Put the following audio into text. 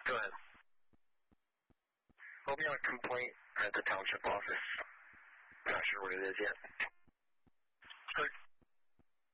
Go ahead. We'll be on a complaint at the township office. I'm not sure what it is yet.